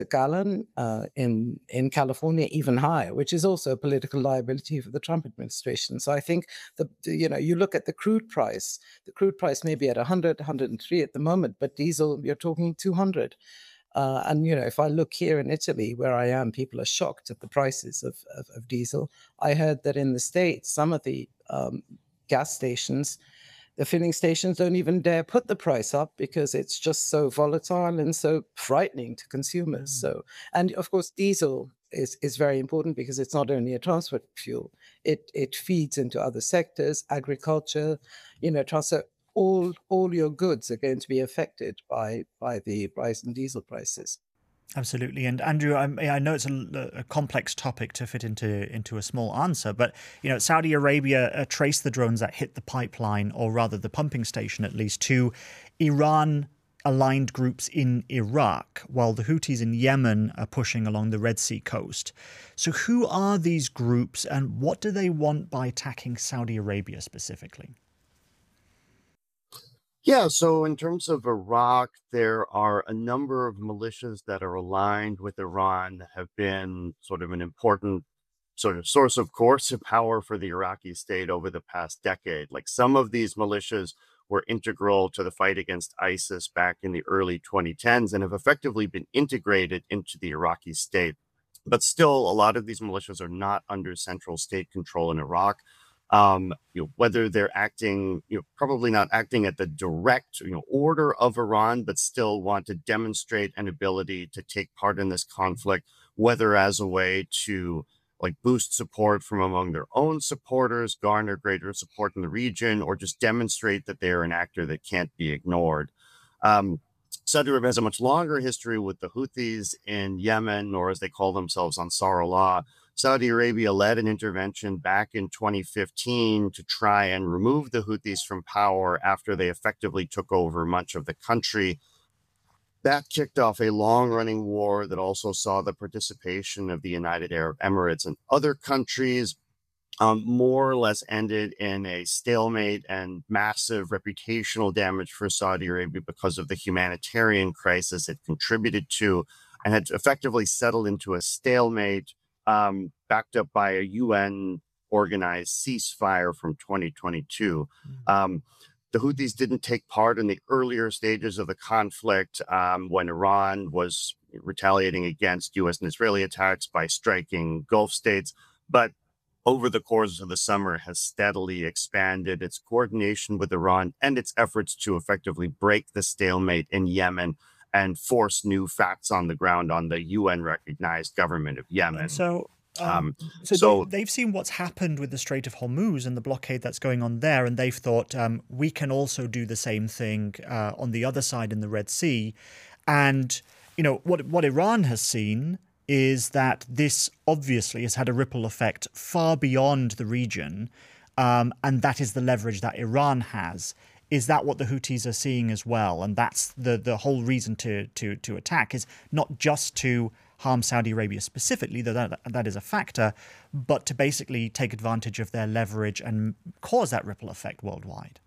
a gallon, in California even higher, which is also a political liability for the Trump administration. So I think you look at the crude price. The crude price may be at 100, 103 at the moment, but diesel, you're talking 200. And if I look here in Italy, where I am, people are shocked at the prices of diesel. I heard that in the States, some of the gas stations, the filling stations don't even dare put the price up because it's just so volatile and so frightening to consumers. So, and of course, diesel is very important because it's not only a transport fuel; it feeds into other sectors, agriculture, transport. All your goods are going to be affected by the rise in diesel prices. Absolutely. And Andrew, I know it's a complex topic to fit into a small answer, but Saudi Arabia traced the drones that hit the pipeline, or rather the pumping station at least, to Iran-aligned groups in Iraq, while the Houthis in Yemen are pushing along the Red Sea coast. So who are these groups, and what do they want by attacking Saudi Arabia specifically? Yeah, so in terms of Iraq, there are a number of militias that are aligned with Iran that have been sort of an important sort of source of coercive power for the Iraqi state over the past decade. Like, some of these militias were integral to the fight against ISIS back in the early 2010s and have effectively been integrated into the Iraqi state. But still, a lot of these militias are not under central state control in Iraq. Whether they're acting, probably not acting at the direct, order of Iran, but still want to demonstrate an ability to take part in this conflict, whether as a way to boost support from among their own supporters, garner greater support in the region, or just demonstrate that they're an actor that can't be ignored. Saudi Arabia has a much longer history with the Houthis in Yemen, or as they call themselves, Ansar Allah. Saudi Arabia led an intervention back in 2015 to try and remove the Houthis from power after they effectively took over much of the country. That kicked off a long-running war that also saw the participation of the United Arab Emirates and other countries. More or less ended in a stalemate and massive reputational damage for Saudi Arabia because of the humanitarian crisis it contributed to, and had effectively settled into a stalemate, backed up by a UN-organized ceasefire from 2022. The Houthis didn't take part in the earlier stages of the conflict, when Iran was retaliating against U.S. and Israeli attacks by striking Gulf states, but over the course of the summer has steadily expanded its coordination with Iran and its efforts to effectively break the stalemate in Yemen and force new facts on the ground on the UN-recognized government of Yemen. They've seen what's happened with the Strait of Hormuz and the blockade that's going on there, and they've thought, we can also do the same thing on the other side in the Red Sea. And what Iran has seen is that this obviously has had a ripple effect far beyond the region, and that is the leverage that Iran has. Is that what the Houthis are seeing as well? And that's the whole reason to attack, is not just to harm Saudi Arabia specifically, though that is a factor, but to basically take advantage of their leverage and cause that ripple effect worldwide.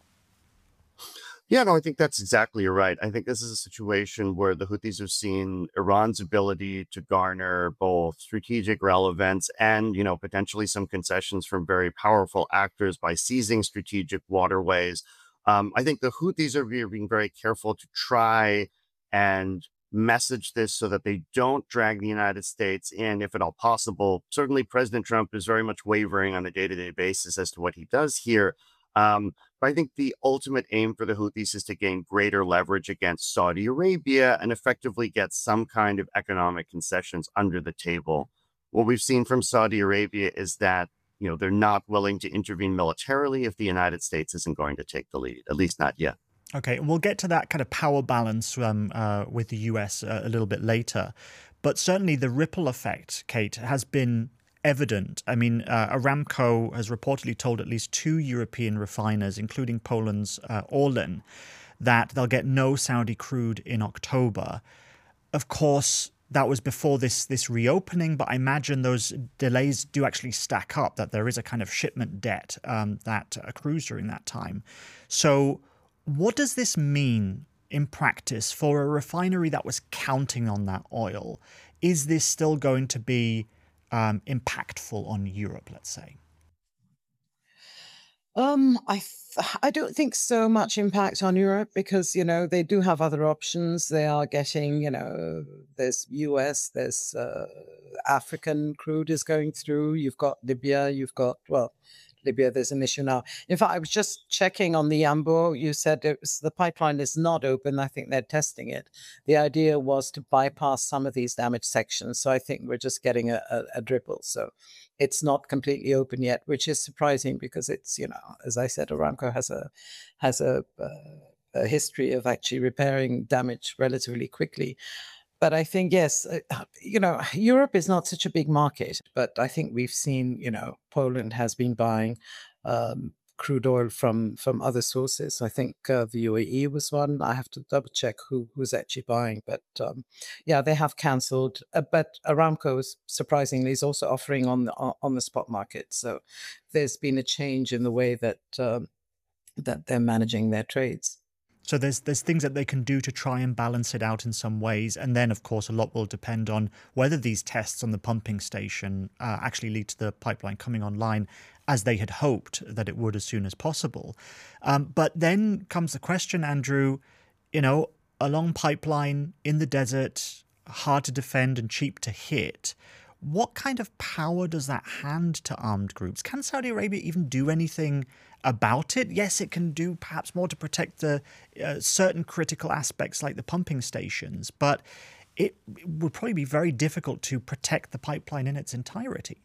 Yeah, no, I think that's exactly right. I think this is a situation where the Houthis have seen Iran's ability to garner both strategic relevance and, potentially some concessions from very powerful actors by seizing strategic waterways. I think the Houthis are being very careful to try and message this so that they don't drag the United States in, if at all possible. Certainly, President Trump is very much wavering on a day-to-day basis as to what he does here. But I think the ultimate aim for the Houthis is to gain greater leverage against Saudi Arabia and effectively get some kind of economic concessions under the table. What we've seen from Saudi Arabia is that, they're not willing to intervene militarily if the United States isn't going to take the lead, at least not yet. Okay, and we'll get to that kind of power balance with the US a little bit later. But certainly the ripple effect, Kate, has been evident. I mean, Aramco has reportedly told at least 2 European refiners, including Poland's Orlen, that they'll get no Saudi crude in October. Of course, that was before this reopening, but I imagine those delays do actually stack up, that there is a kind of shipment debt that accrues during that time. So what does this mean in practice, for a refinery that was counting on that oil, is this still going to be impactful on Europe, let's say? I don't think so much impact on Europe because, they do have other options. They are getting, there's US, there's African crude is going through. You've got Libya, Libya, there's an issue now. In fact, I was just checking on the Yanbu. You said the pipeline is not open. I think they're testing it. The idea was to bypass some of these damaged sections. So I think we're just getting a dribble. So it's not completely open yet, which is surprising because it's, as I said, Aramco has a history of actually repairing damage relatively quickly. But I think, yes, Europe is not such a big market, but I think we've seen, Poland has been buying crude oil from other sources. I think the UAE was one. I have to double check who's actually buying. But yeah, they have cancelled. But Aramco, surprisingly, is also offering on the spot market. So there's been a change in the way that that they're managing their trades. So there's things that they can do to try and balance it out in some ways. And then, of course, a lot will depend on whether these tests on the pumping station actually lead to the pipeline coming online as they had hoped that it would as soon as possible. But then comes the question, Andrew, a long pipeline in the desert, hard to defend and cheap to hit. What kind of power does that hand to armed groups? Can Saudi Arabia even do anything about it? Yes, it can do perhaps more to protect the certain critical aspects like the pumping stations, but it would probably be very difficult to protect the pipeline in its entirety.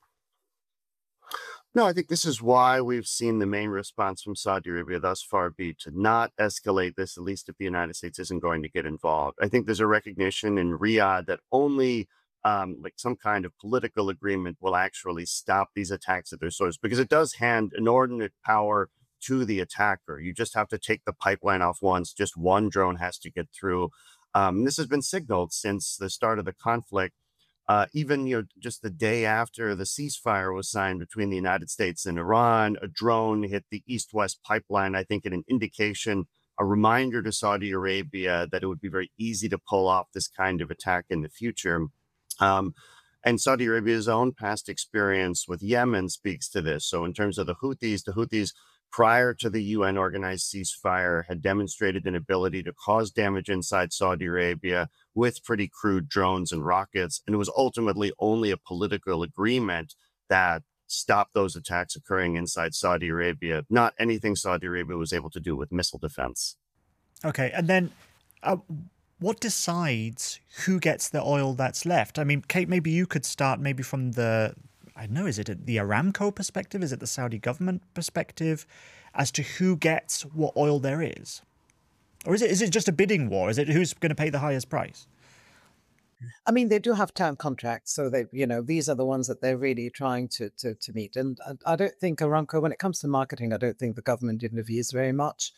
No, I think this is why we've seen the main response from Saudi Arabia thus far be to not escalate this, at least if the United States isn't going to get involved. I think there's a recognition in Riyadh that only like some kind of political agreement will actually stop these attacks at their source, because it does hand inordinate power to the attacker. You just have to take the pipeline off once. Just one drone has to get through. This has been signaled since the start of the conflict. Even, just the day after the ceasefire was signed between the United States and Iran, a drone hit the east-west pipeline, I think, in an indication, a reminder to Saudi Arabia that it would be very easy to pull off this kind of attack in the future. And Saudi Arabia's own past experience with Yemen speaks to this. So in terms of the Houthis, prior to the UN organized ceasefire, had demonstrated an ability to cause damage inside Saudi Arabia with pretty crude drones and rockets. And it was ultimately only a political agreement that stopped those attacks occurring inside Saudi Arabia, not anything Saudi Arabia was able to do with missile defense. Okay. And then what decides who gets the oil that's left? I mean, Kate, maybe you could start maybe from the, I don't know, is it the Aramco perspective? Is it the Saudi government perspective as to who gets what oil there is? Or is it just a bidding war? Is it who's going to pay the highest price? I mean, they do have term contracts, so they, these are the ones that they're really trying to meet. And I don't think Aramco, when it comes to marketing, I don't think the government intervenes very much.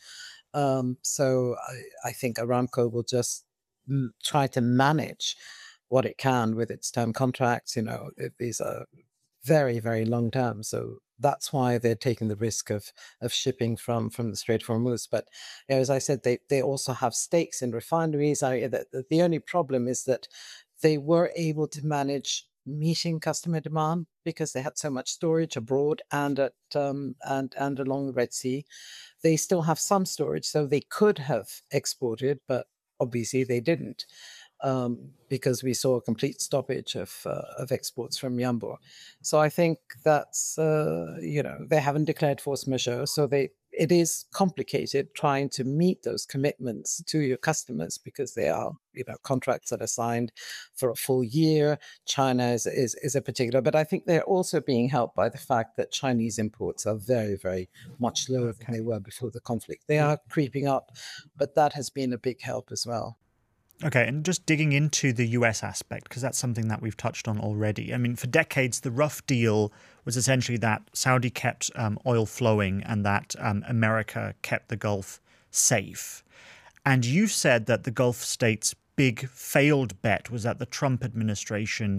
So I think Aramco will just try to manage what it can with its term contracts. These are very, very long term. So that's why they're taking the risk of shipping from the Strait of Hormuz. But as I said, they also have stakes in refineries. The only problem is that they were able to manage meeting customer demand because they had so much storage abroad and at and along the Red Sea. They still have some storage, so they could have exported, but obviously they didn't. Because we saw a complete stoppage of exports from Yanbu. So I think that's, they haven't declared force majeure. So it is complicated trying to meet those commitments to your customers because they are, contracts that are signed for a full year. China is a particular, but I think they're also being helped by the fact that Chinese imports are very, very much lower than they were before the conflict. They are creeping up, but that has been a big help as well. Okay, and just digging into the US aspect, because that's something that we've touched on already. I mean, for decades, the rough deal was essentially that Saudi kept oil flowing and that America kept the Gulf safe. And you said that the Gulf states' big failed bet was that the Trump administration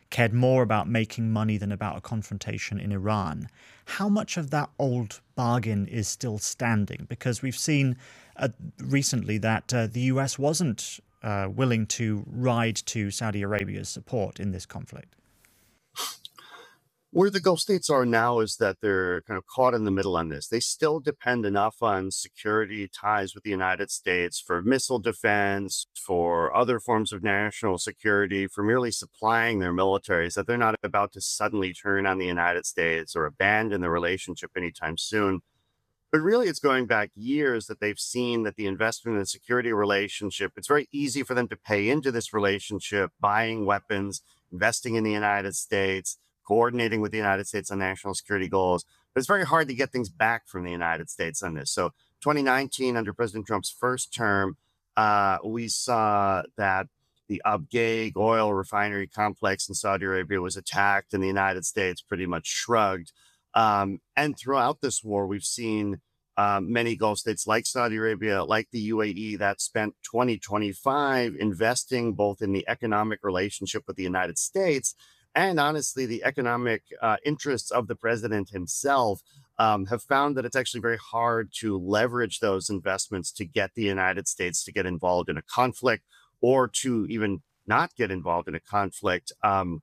cared more about making money than about a confrontation in Iran. How much of that old bargain is still standing? Because we've seen recently that the US wasn't willing to ride to Saudi Arabia's support in this conflict. Where the Gulf states are now is that they're kind of caught in the middle on this. They still depend enough on security ties with the United States for missile defense, for other forms of national security, for merely supplying their militaries, that they're not about to suddenly turn on the United States or abandon the relationship anytime soon. But really, it's going back years that they've seen that the investment in the security relationship, it's very easy for them to pay into this relationship, buying weapons, investing in the United States, coordinating with the United States on national security goals. But it's very hard to get things back from the United States on this. So 2019, under President Trump's first term, we saw that the Abqaiq oil refinery complex in Saudi Arabia was attacked, and the United States pretty much shrugged. And throughout this war, we've seen many Gulf states like Saudi Arabia, like the UAE, that spent 2025 investing both in the economic relationship with the United States and honestly, the economic interests of the president himself, have found that it's actually very hard to leverage those investments to get the United States to get involved in a conflict or to even not get involved in a conflict.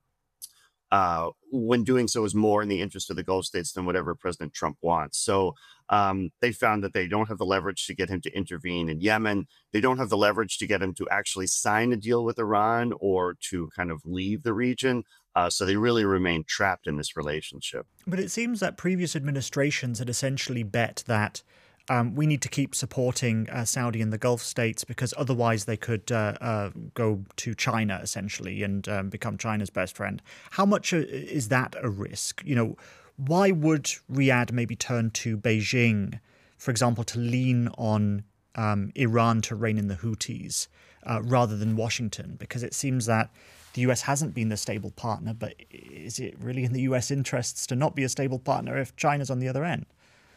When doing so is more in the interest of the Gulf states than whatever President Trump wants. So they found that they don't have the leverage to get him to intervene in Yemen. They don't have the leverage to get him to actually sign a deal with Iran or to kind of leave the region. So they really remain trapped in this relationship. But it seems that previous administrations had essentially bet that we need to keep supporting Saudi and the Gulf states because otherwise they could go to China, essentially, and become China's best friend. How much is that a risk? You know, why would Riyadh maybe turn to Beijing, for example, to lean on Iran to rein in the Houthis rather than Washington? Because it seems that the US hasn't been the stable partner, but is it really in the US interests to not be a stable partner if China's on the other end?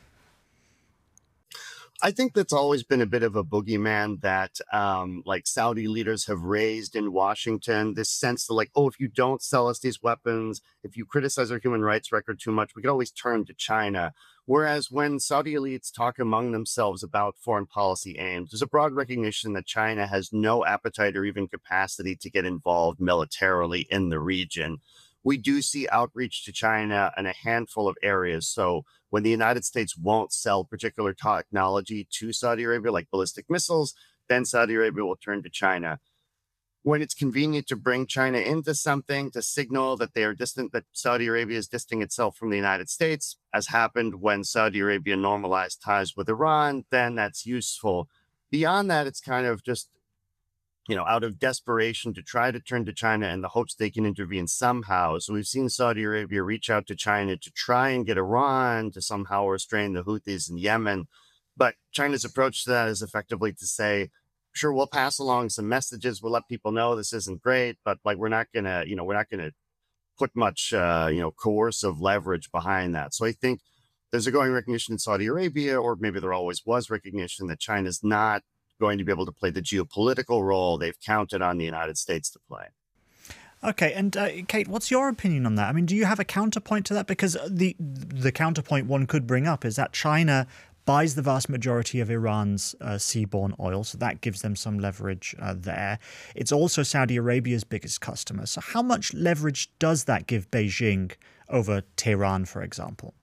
I think that's always been a bit of a boogeyman that like Saudi leaders have raised in Washington, this sense that like, oh, if you don't sell us these weapons, if you criticize our human rights record too much, we could always turn to China. Whereas when Saudi elites talk among themselves about foreign policy aims, there's a broad recognition that China has no appetite or even capacity to get involved militarily in the region. We do see outreach to China in a handful of areas. So when the United States won't sell particular technology to Saudi Arabia, like ballistic missiles, then Saudi Arabia will turn to China. When it's convenient to bring China into something to signal that they are distant, that Saudi Arabia is distancing itself from the United States, as happened when Saudi Arabia normalized ties with Iran, then that's useful. Beyond that, it's kind of just, you know, out of desperation to try to turn to China in the hopes they can intervene somehow. So we've seen Saudi Arabia reach out to China to try and get Iran to somehow restrain the Houthis in Yemen. But China's approach to that is effectively to say, sure, we'll pass along some messages. We'll let people know this isn't great, but like, we're not going to put much, coercive leverage behind that. So I think there's a growing recognition in Saudi Arabia, or maybe there always was recognition that China's not going to be able to play the geopolitical role they've counted on the United States to play. Okay, and Kate, what's your opinion on that? I mean, do you have a counterpoint to that? Because the counterpoint one could bring up is that China buys the vast majority of Iran's seaborne oil, so that gives them some leverage there. It's also Saudi Arabia's biggest customer. So how much leverage does that give Beijing over Tehran, for example?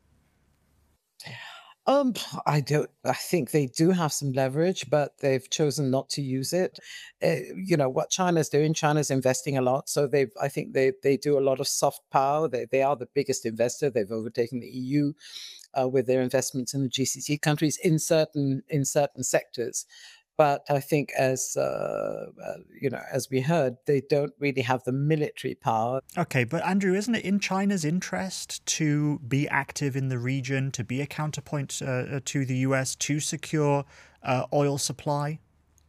I think they do have some leverage, but they've chosen not to use it. What China's doing, China's investing a lot. So I think they do a lot of soft power. They are the biggest investor. They've overtaken the EU with their investments in the GCC countries in certain sectors. But I think, as we heard, they don't really have the military power. Okay, but Andrew, isn't it in China's interest to be active in the region, to be a counterpoint to the US, to secure oil supply?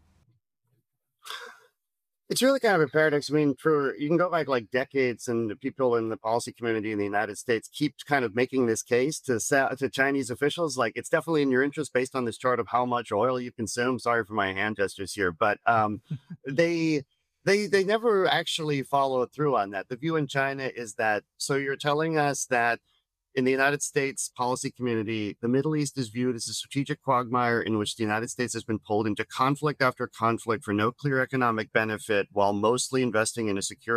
It's really kind of a paradox. I mean, you can go back like decades, and people in the policy community in the United States keep kind of making this case to Chinese officials. Like, it's definitely in your interest based on this chart of how much oil you consume. Sorry for my hand gestures here, but they They never actually follow through on that. The view in China is that, so you're telling us that in the United States policy community, the Middle East is viewed as a strategic quagmire in which the United States has been pulled into conflict after conflict for no clear economic benefit while mostly investing in a secure